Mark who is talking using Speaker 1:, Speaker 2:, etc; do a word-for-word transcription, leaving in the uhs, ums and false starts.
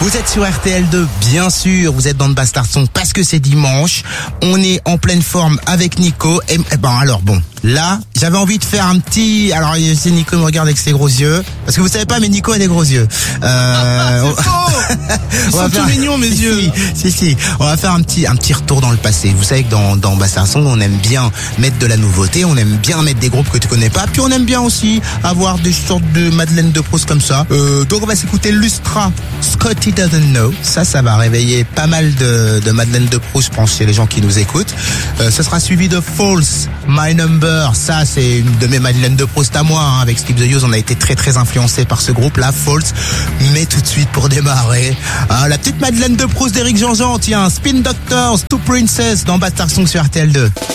Speaker 1: Vous êtes sur R T L deux, bien sûr, vous êtes dans le Bastard Song parce que c'est dimanche. On est en pleine forme avec Nico. Et, et ben alors bon, là, j'avais envie de faire un petit... Alors, c'est Nico me regarde avec ses gros yeux. Parce que vous savez pas, mais Nico a des gros yeux.
Speaker 2: Euh... c'est faux. Ils sont tout mignons, mes
Speaker 1: si,
Speaker 2: yeux.
Speaker 1: Si, si, si. On va faire un petit, un petit retour dans le passé. Vous savez que dans, dans Bastard Song, on aime bien mettre de la nouveauté, on aime bien mettre des groupes que tu connais pas, puis on aime bien aussi avoir des sortes de Madeleine de Proust comme ça. Euh, donc on va s'écouter Lustra, Scotty Doesn't Know. Ça, ça va réveiller pas mal de, de Madeleine de Proust, je pense, chez les gens qui nous écoutent. Euh, ce sera suivi de False, My Number. Ça, c'est une de mes Madeleine de Proust à moi. Hein. Avec Skip the Use, on a été très très influencé par ce groupe-là, False. Mais tout de suite, pour démarrer, hein, la petite Madeleine de Proust d'Éric Jean-Jean, tiens, Spin Doctors, Two Princess dans Bastard Song sur R T L deux.